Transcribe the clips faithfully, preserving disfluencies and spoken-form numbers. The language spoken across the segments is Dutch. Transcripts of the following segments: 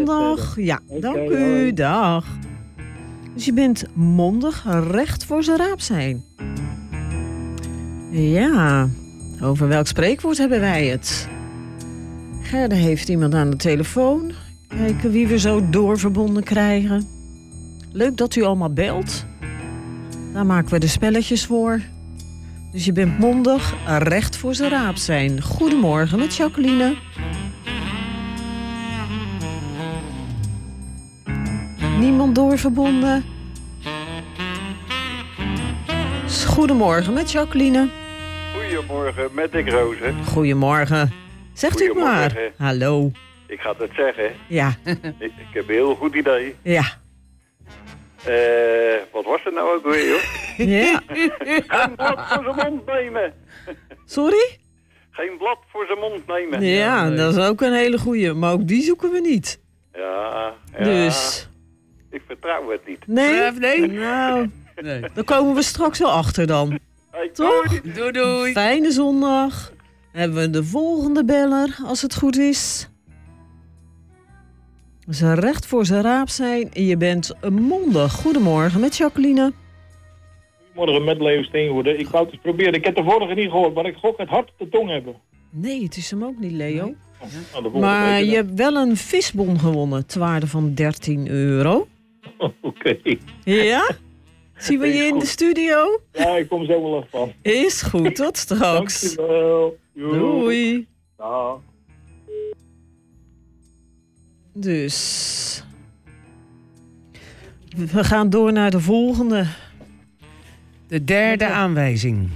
zondag. Ja, Okay, dank u. hoi. Dag. Dus je bent mondig, recht voor zijn raap zijn. Ja, over welk spreekwoord hebben wij het? Gerda heeft iemand aan de telefoon. Kijken wie we zo doorverbonden krijgen. Leuk dat u allemaal belt. Daar maken we de spelletjes voor. Dus je bent mondig, recht voor zijn raap zijn. Goedemorgen met Jacqueline. Niemand doorverbonden. Goedemorgen met Jacqueline. Goedemorgen, met Dick Roze. Goedemorgen. Zegt u het maar. Goedemorgen. Hallo. Ik ga het zeggen. Ja. ik, ik heb een heel goed idee. Ja. Uh, wat was het nou ook weer, joh? Ja. Geen blad voor zijn mond nemen. Sorry? Geen blad voor zijn mond nemen. Ja, dat is ook een hele goeie. Maar ook die zoeken we niet. Ja, ja. Dus. Ik vertrouw het niet. Nee? Nee? Nou, Nee. daar komen we straks wel achter dan. Hey, Toch? Doei doei. Fijne zondag. Hebben we de volgende beller, als het goed is. Ze recht voor zijn raap zijn. En je bent mondig. Goedemorgen met Jacqueline. Goedemorgen met Leo Steengoede. Ik wou het eens proberen. Ik heb de vorige niet gehoord, maar ik gok het hart op de tong hebben. Nee, het is hem ook niet, Leo. Nou, de volgende Maar week je dan. hebt wel een visbon gewonnen. Ter waarde van dertien euro. Oké. Okay. Ja? Zien we je in de studio? Ja, ik kom zo wel af van. Is goed, tot straks. Dankjewel. Doei. Dag. Dus. We gaan door naar de volgende. De derde aanwijzing.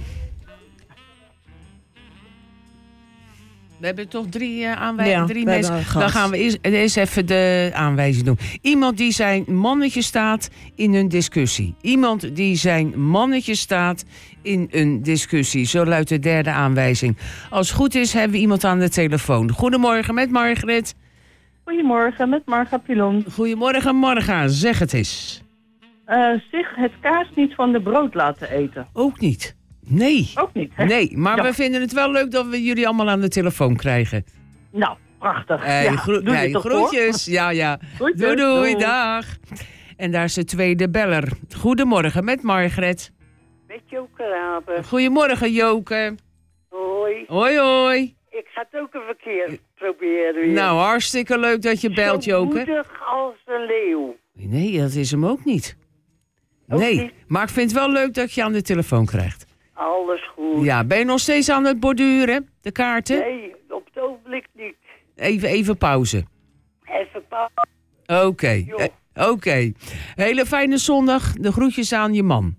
We hebben toch drie uh, aanwijzingen, Ja, drie we hebben mensen. een Dan gast. gaan we eerst, eerst even de aanwijzing doen. Iemand die zijn mannetje staat in een discussie. Iemand die zijn mannetje staat in een discussie. Zo luidt de derde aanwijzing. Als het goed is, hebben we iemand aan de telefoon. Goedemorgen met Margret. Goedemorgen, met Marga Pilon. Goedemorgen, Marga. Zeg het eens. Uh, zich het kaas niet van de brood laten eten. Ook niet. Nee. Ook niet, hè? Nee, maar Ja. we vinden het wel leuk dat we jullie allemaal aan de telefoon krijgen. Nou, prachtig. Hey, ja, gro- doe je hey, toch groetjes. Ja, ja. Groetjes, Doei, doei, doei. dag. En daar is de tweede beller. Goedemorgen met Margret. Met Joke Raven. Goedemorgen, Joke. Hoi. Hoi, hoi. Ik ga het ook een keer proberen weer. Nou, hartstikke leuk dat je belt, Zo Joke. moedig als een leeuw. Nee, dat is hem ook niet. Ook Nee, niet? maar ik vind het wel leuk dat je aan de telefoon krijgt. Alles goed. Ja, ben je nog steeds aan het borduren, de kaarten? Nee, op het ogenblik niet. Even, even pauze. Even pa. Oké, Joh. eh, oké. Hele fijne zondag. De groetjes aan je man.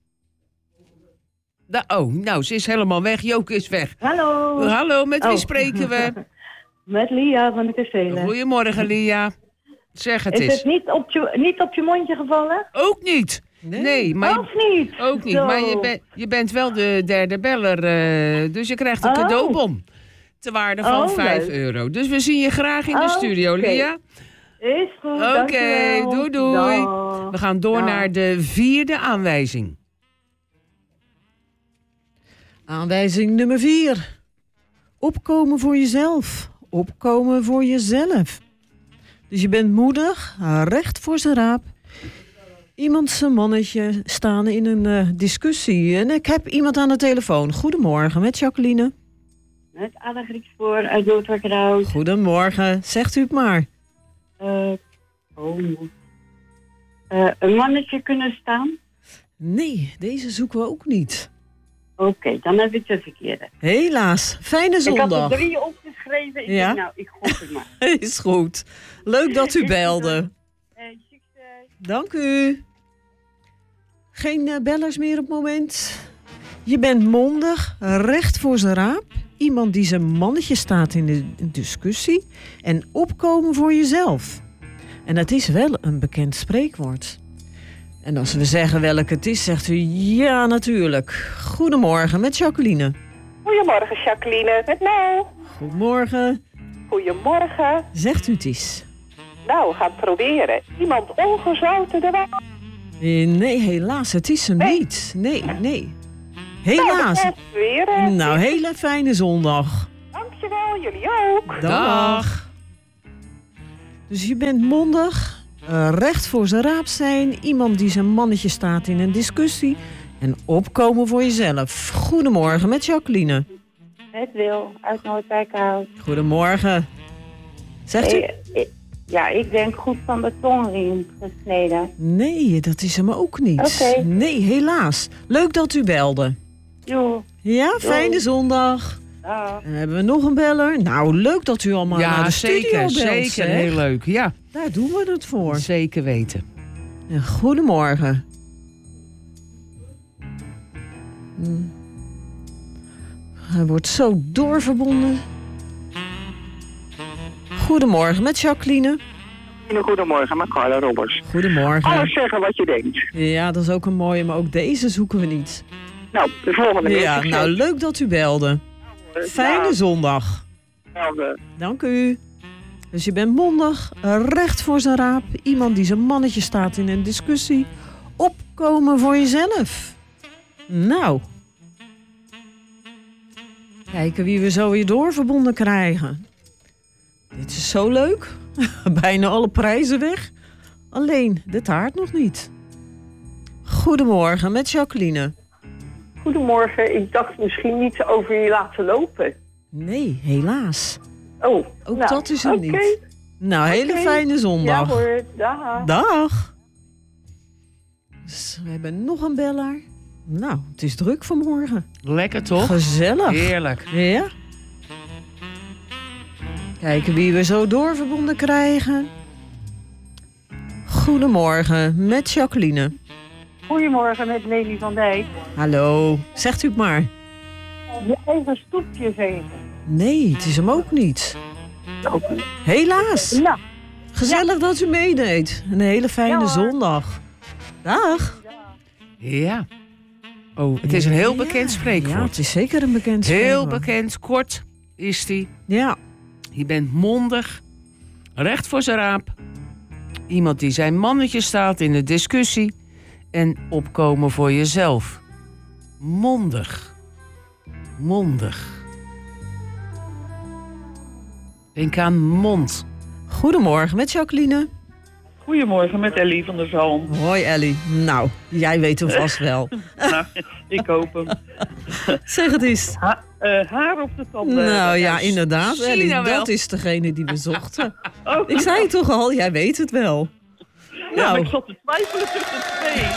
Da- oh, nou, ze is helemaal weg. Joke is weg. Hallo. Hallo, met wie Oh. spreken we? Met Lia van de Kastelen. Goedemorgen, Lia. Zeg het Is eens. het niet op, je, niet op je mondje gevallen? Ook niet. Nee? Nee, maar je, Of niet? ook niet. Zo. Maar je, ben- je bent wel de derde beller. eh, dus je krijgt een Oh. cadeaubon. Ter waarde van Oh, vijf leuk. euro. Dus we zien je graag in de Oh, studio, oké. Lia. Is goed, Oké, dankjewel. doei, doei. Dag. We gaan door Dag. naar de vierde aanwijzing. Aanwijzing nummer vier. Opkomen voor jezelf. Opkomen voor jezelf. Dus je bent moedig, recht voor zijn raap. Iemand zijn mannetje staan in een uh, discussie. En ik heb iemand aan de telefoon. Goedemorgen met Jacqueline. Met Anne Griekspoor uit Doodwerkerhout. Goedemorgen, zegt u het maar. Uh, oh. uh, een mannetje kunnen staan? Nee, deze zoeken we ook niet. Oké, okay, dan heb ik de verkeerde. Helaas, fijne zondag. Ik had er drie opgeschreven. Ik Ja? denk, nou, ik gok het maar. Is goed. Leuk dat u belde. Hey, succes. Dank u. Geen uh, bellers meer op het moment. Je bent mondig, recht voor zijn raap. Iemand die zijn mannetje staat in de discussie. En opkomen voor jezelf. En dat is wel een bekend spreekwoord. En als we zeggen welk het is, zegt u ja natuurlijk. Goedemorgen met Jacqueline. Goedemorgen, Jacqueline. Met nou. Goedemorgen. Goedemorgen. Zegt u het eens. Nou, we gaan het proberen. Iemand ongezouten de wijn. Eh, Nee, helaas, het is hem Nee. niet. Nee, nee. Nou, Helaas. dat was weer. hè. Nou, hele fijne zondag. Dankjewel, jullie ook. Dag. Dus je bent mondig, uh, recht voor zijn raap zijn, iemand die zijn mannetje staat in een discussie en opkomen voor jezelf. Goedemorgen met Jacqueline. Het wil uit Noordwijkerhout. Goedemorgen. Zegt u? Nee, ik- ja, ik denk goed van de tongriem gesneden. Nee, dat is hem ook niet. Oké. Nee, helaas. Leuk dat u belde. Joe, Ja, fijne zondag. dag. En hebben we nog een beller? Nou, leuk dat u allemaal naar Ja, de studio zeker. belt. Zeker. zeg. Heel leuk. Ja, Daar doen we het voor. zeker weten. En goedemorgen. Hm. Hij wordt zo doorverbonden. Goedemorgen met Jacqueline. Goedemorgen, met Carla Robbers. Goedemorgen. Alles zeggen wat je denkt. Ja, dat is ook een mooie, maar ook deze zoeken we niet. Nou, de volgende week. Ja, nou leuk dat u belde. Fijne Ja, zondag. hetzelfde. Dank u. Dus je bent mondig, recht voor zijn raap. Iemand die zijn mannetje staat in een discussie. Opkomen voor jezelf. Nou. Kijken wie we zo weer doorverbonden krijgen. Dit is zo leuk. Bijna alle prijzen weg. Alleen de taart nog niet. Goedemorgen met Jacqueline. Goedemorgen, ik dacht misschien niet over je laten lopen. Nee, helaas. Oh, Ook nou, dat is het oké. niet. Nou, hele Oké. fijne Ja zondag. hoor, dag. Dag. Dus we hebben nog een beller. Nou, het is druk vanmorgen. Lekker toch? Gezellig. Heerlijk. Ja. Kijken wie we zo doorverbonden krijgen. Goedemorgen met Jacqueline. Goedemorgen met Lely van Dijk. Hallo. Zegt u het maar. Je eigen stoepje even. Nee, het is hem ook niet. Helaas. Nou, Gezellig dat u meedeed. Een hele fijne Ja, hoor. zondag. Dag. Ja. Oh, het is een heel bekend Ja, spreekwoord. het is zeker een bekend Heel spreekwoord. bekend, kort is die. Ja. Je bent mondig, recht voor zijn raap. Iemand die zijn mannetje staat in de discussie. En opkomen voor jezelf. Mondig. Mondig. Denk aan mond. Goedemorgen met Jacqueline. goedemorgen met Ellie van der Zalm. Hoi Ellie. Nou, jij weet hem vast wel. Nou, ik hoop hem. Zeg het eens. Ha- eh, haar op de tanden. Nou ja, inderdaad zie je Ellie. nou wel. Dat is degene die we zochten. Oh, Ik zei het toch al, jij weet het wel. ja, maar Nou, ik zat te twijfelen tussen twee.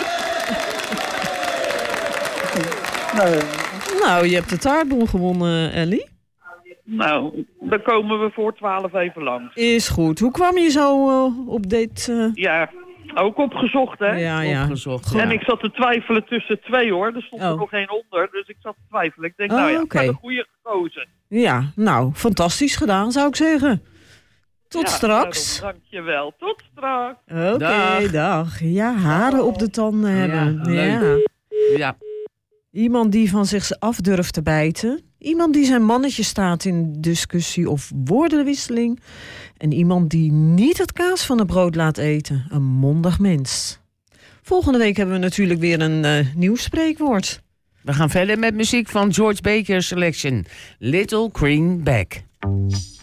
nou, nou, je hebt de taartbon gewonnen, Ellie. nou, dan komen we voor twaalf even langs. Is goed. Hoe kwam je zo eh, op dit... eh, Ja, ook opgezocht, hè? Ja, ja. Opgezocht. En Ja. ik zat te twijfelen tussen twee, hoor. Er stond er Oh. nog één onder, dus ik zat te twijfelen. Ik denk, Oh, nou ja, oké. ik heb een goede gekozen. Ja, nou, fantastisch gedaan, zou ik zeggen. Tot Ja, straks. daarom, dankjewel. Tot straks. Oké, Dag. dag. Ja, haren op de tanden hebben. leuk. Ja. Ja. Iemand die van zich af durft te bijten. Iemand die zijn mannetje staat in discussie of woordenwisseling. En iemand die niet het kaas van het brood laat eten. Een mondig mens. Volgende week hebben we natuurlijk weer een uh, nieuw spreekwoord. We gaan verder met muziek van George Baker Selection. Little Green Bag.